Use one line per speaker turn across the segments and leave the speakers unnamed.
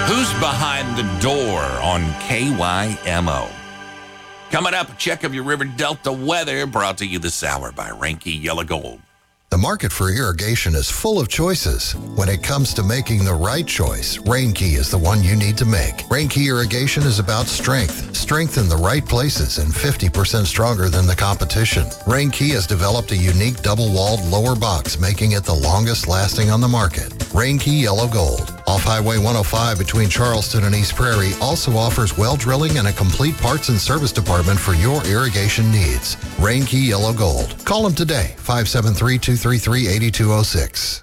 Who's behind the door on KYMO? Coming up, a check of your River Delta weather brought to you this hour by Reinke Yellow Gold.
The market for irrigation is full of choices. When it comes to making the right choice, Reinke is the one you need to make. Reinke irrigation is about strength in the right places and 50% stronger than the competition. Reinke has developed a unique double-walled lower box, making it the longest lasting on the market. Reinke Yellow Gold, off Highway 105 between Charleston and East Prairie, also offers well drilling and a complete parts and service department for your irrigation needs. Reinke Yellow Gold. Call them today, 573-233-8206.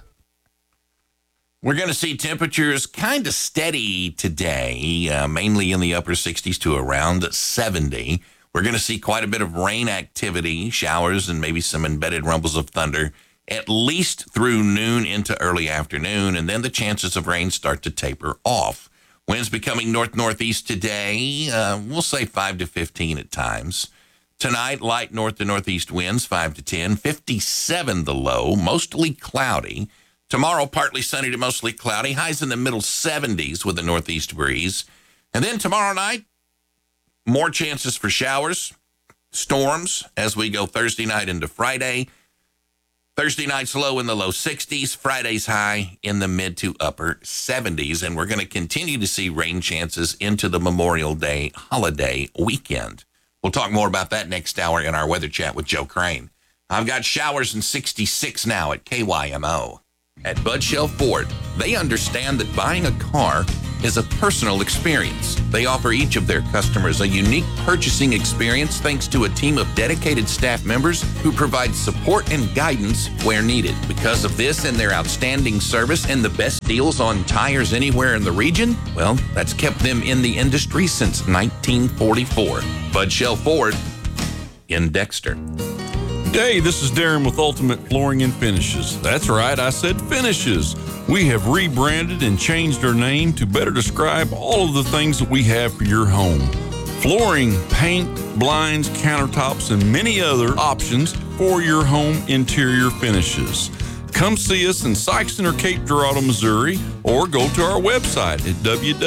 We're going to see temperatures kind of steady today, mainly in the upper 60s to around 70. We're going to see quite a bit of rain activity, showers, and maybe some embedded rumbles of thunder, at least through noon into early afternoon, and then the chances of rain start to taper off. Winds becoming north-northeast today, we'll say 5 to 15 at times. Tonight, light north to northeast winds, 5 to 10, 57 the low, mostly cloudy. Tomorrow, partly sunny to mostly cloudy, highs in the middle 70s with a northeast breeze. And then tomorrow night, more chances for showers, storms as we go Thursday night into Friday. Thursday night's low in the low 60s, Friday's high in the mid to upper 70s, and we're going to continue to see rain chances into the Memorial Day holiday weekend. We'll talk more about that next hour in our weather chat with Joe Crane. I've got showers in 66 now at KYMO. At Bud Shell Ford, they understand that buying a car is a personal experience. They offer each of their customers a unique purchasing experience thanks to a team of dedicated staff members who provide support and guidance where needed. Because of this and their outstanding service and the best deals on tires anywhere in the region, well, that's kept them in the industry since 1944. Bud Shell Ford in Dexter.
Hey, this is Darren with Ultimate Flooring and Finishes. That's right, I said finishes. We have rebranded and changed our name to better describe all of the things that we have for your home. Flooring, paint, blinds, countertops, and many other options for your home interior finishes. Come see us in Sikeston or Cape Girardeau, Missouri, or go to our website at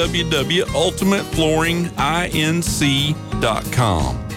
www.ultimateflooringinc.com.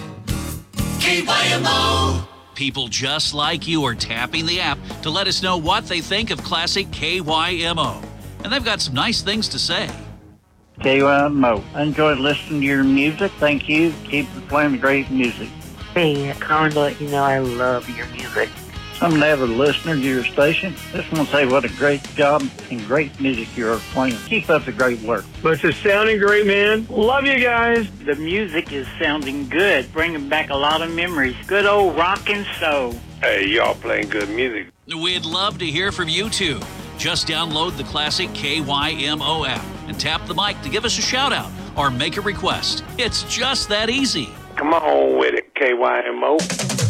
KYMO. People just like you are tapping the app to let us know what they think of classic KYMO. And they've got some nice things to say.
KYMO. I enjoyed listening to your music. Thank you. Keep playing great music.
Hey, calling to let you know I love your music.
I'm an avid listener to your station. Just want to say what a great job and great music you're playing. Keep up the great work.
But it's sounding great, man. Love you guys.
The music is sounding good, bringing back a lot of memories. Good old rock and soul.
Hey, y'all playing good music.
We'd love to hear from you, too. Just download the classic KYMO app and tap the mic to give us a shout-out or make a request. It's just that easy.
Come on with it, KYMO.